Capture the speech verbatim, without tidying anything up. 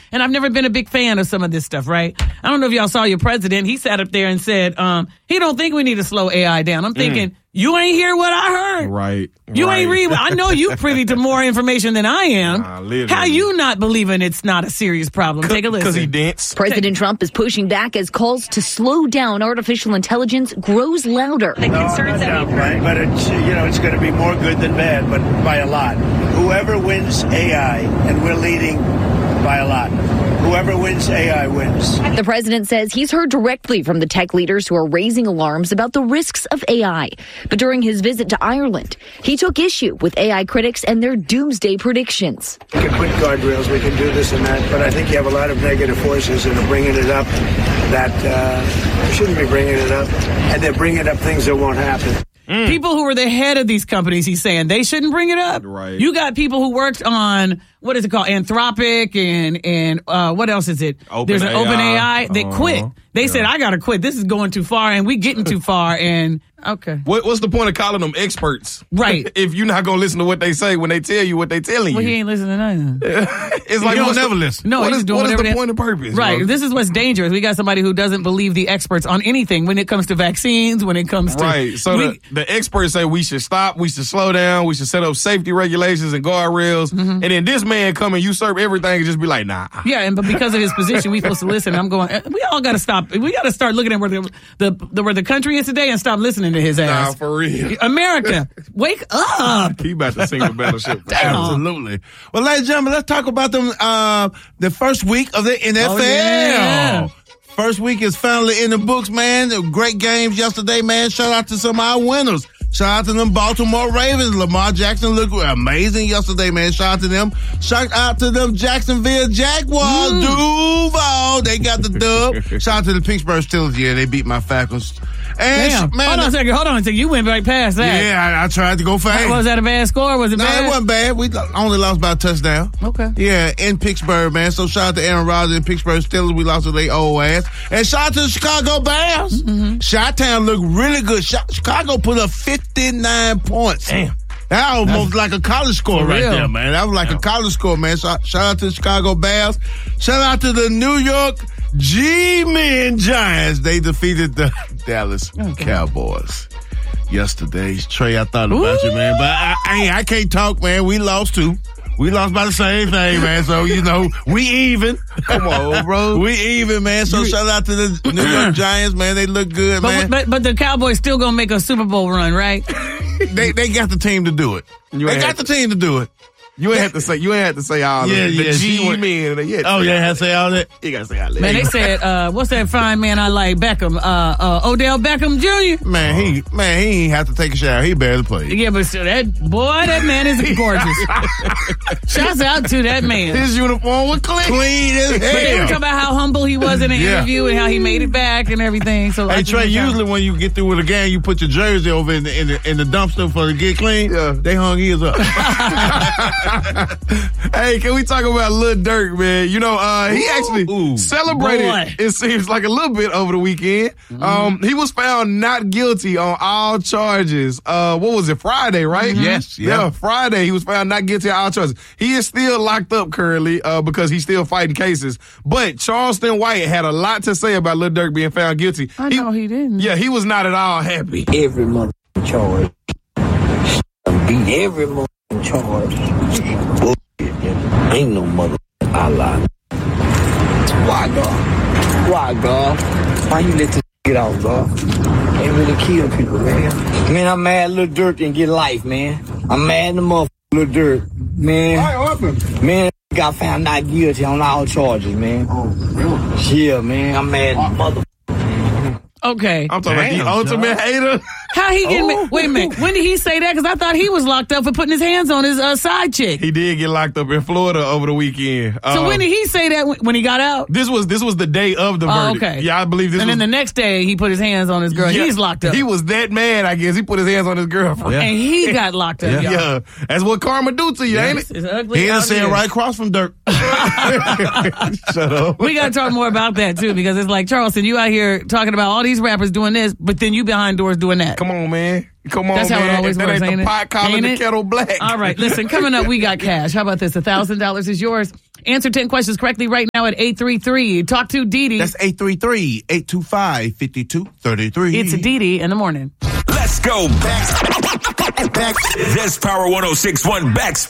and I've never been a big fan of some of this stuff, right? I don't know if y'all saw your president. He sat up there and said, um, he don't think we need to slow A I down. I'm thinking, mm. you ain't hear what I heard. Right. You right. ain't read. I know you privy to more information than I am. Nah, How you not believing it's not a serious problem? Take a listen. Because he dense. President Trump is pushing back as calls to slow down artificial intelligence grows louder. The concerns that we've heard. But it's, you know, it's going to be more good than bad, but by a lot. Whoever wins A I, and we're leading by a lot. Whoever wins A I wins. The president says he's heard directly from the tech leaders who are raising alarms about the risks of A I. But during his visit to Ireland, he took issue with A I critics and their doomsday predictions. We can put guardrails, we can do this and that, but I think you have a lot of negative forces that are bringing it up that uh, shouldn't be bringing it up, and they're bringing up things that won't happen. Mm. People who are the head of these companies, he's saying, they shouldn't bring it up. Right. You got people who worked on, what is it called, Anthropic and, and uh, what else is it? Open There's an A I. Open A I. They uh-huh. quit. They yeah. said, I got to quit. This is going too far, and we getting too far, and okay. What, what's the point of calling them experts? Right. If you're not going to listen to what they say when they tell you what they telling well, you. Well, he ain't listening to nothing. It's like, you don't never the, listen. No, what he's is, doing what is whatever the they, point of purpose? Right. Bro? This is what's dangerous. We got somebody who doesn't believe the experts on anything when it comes to vaccines, when it comes to... Right. So we, the, the experts say we should stop, we should slow down, we should set up safety regulations and guardrails. Mm-hmm. And then this man come and usurp everything and just be like, nah. Yeah, and but because of his position, we supposed to listen. I'm going, we all got to stop. We got to start looking at where the, the, the where the country is today and stop listening to his ass. Nah, for real. America, wake up. He about to sing the battleship. Absolutely. Well, ladies and gentlemen, let's talk about them. Uh, the first week of the N F L. Oh, yeah. First week is finally in the books, man. Great games yesterday, man. Shout out to some of our winners. Shout out to them Baltimore Ravens. Lamar Jackson looked amazing yesterday, man. Shout out to them. Shout out to them Jacksonville Jaguars. Mm. Duval. They got the dub. Shout out to the Pittsburgh Steelers. Yeah, they beat my Falcons. And Damn. Man, hold on a second. Hold on a second. You went right past that. Yeah, I, I tried to go fast. Was that a bad score? Was it no, bad? No, it wasn't bad. We only lost by a touchdown. Okay. Yeah, in Pittsburgh, man. So shout out to Aaron Rodgers and Pittsburgh Steelers. We lost to their old ass. And shout out to the Chicago Bears. Mm-hmm. Chi-Town looked really good. Chicago put up fifty-nine points. Damn. That almost That's like a college score right real. there, man. That was like yeah. a college score, man. Shout, shout out to the Chicago Bears. Shout out to the New York G-Men Giants. They defeated the Dallas okay. Cowboys yesterday. Trey, I thought about Ooh. you, man. But I, I, I can't talk, man. We lost too. We lost by the same thing, man. So, you know, we even. Come on, bro. We even, man. So, shout out to the New York Giants, man. They look good, but, man. But but the Cowboys still going to make a Super Bowl run, right? they they got the team to do it. You they got the team to do it. You ain't have to say. You ain't have to say all yeah, the, yeah, the G-men. Yeah, oh, yeah, have to say all that. You gotta say all that. Man, they said, uh, what's that fine man I like, Beckham? Uh, uh, Odell Beckham Junior Man, he man he ain't have to take a shower. He barely played. Yeah, but still, that boy, that man is gorgeous. Shouts out to that man. His uniform was clean, clean as hell. But they were talking about how humble he was in the yeah. interview and how he made it back and everything. So, hey Trey, usually when you get through with a game, you put your jersey over in the in the, in the dumpster for to get clean. Yeah, they hung his up. Hey, can we talk about Lil Durk, man? You know, uh, he actually Ooh, celebrated, boy. it seems like a little bit over the weekend. Mm-hmm. Um, he was found not guilty on all charges. Uh, what was it, Friday, right? Mm-hmm. Yes, yeah. yeah. Friday, he was found not guilty on all charges. He is still locked up currently uh, because he's still fighting cases. But Charleston White had a lot to say about Lil Durk being found guilty. I know he, he didn't. Yeah, he was not at all happy. Every mother charge. Beat every mother charge. Bullshit. Ain't no mother Allah. Why, God? Why, God? Why you let this get out, God? Ain't really kill people, man. Man, I'm mad Lil Durk didn't get life, man. I'm mad the motherfucker Lil Durk. Man. Why happened? Man, got found not guilty on all charges, man. Oh, really? Yeah, man. I'm mad at the mother. Okay. I'm talking Damn, about the ultimate hater. How he get? Oh. Wait a minute. When did he say that? Because I thought he was locked up for putting his hands on his uh, side chick. He did get locked up in Florida over the weekend. So um, when did he say that? When, when he got out? This was this was the day of the Oh, verdict. okay. Yeah, I believe this. And was, then the next day he put his hands on his girl. yeah, He's locked up. He was that mad. I guess he put his hands on his girlfriend. Yeah. And he got locked up. Yeah, y'all. yeah. That's what karma do to you, Yeah, ain't it's, it? it's ugly. He out is sitting here. right across from Dirk. Shut up. We got to talk more about that too, because it's like, Charleston, you out here talking about all these these rappers doing this, but then you behind doors doing that. Come on, man. Come on, That's man. how it always that works, ain't ain't the it? pot calling Ain't the it? kettle black. All right, listen, coming up, we got cash. How about this? one thousand dollars is yours. Answer ten questions correctly right now at eight three three. Talk to Dee Dee. That's eight three three, eight two five, five two three three. It's Dee Dee in the morning. Let's go back. back. This Power one oh six point one Backspin.